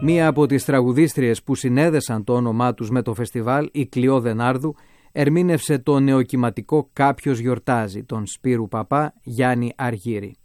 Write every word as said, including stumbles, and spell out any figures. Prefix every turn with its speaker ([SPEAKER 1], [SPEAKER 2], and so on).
[SPEAKER 1] Μία από τις τραγουδίστριες που συνέδεσαν το όνομά τους με το φεστιβάλ, η Κλειό Δενάρδου, ερμήνευσε το νεοκυματικό «Κάποιος γιορτάζει» των Σπύρου Παπά, Γιάννη Αργύρη.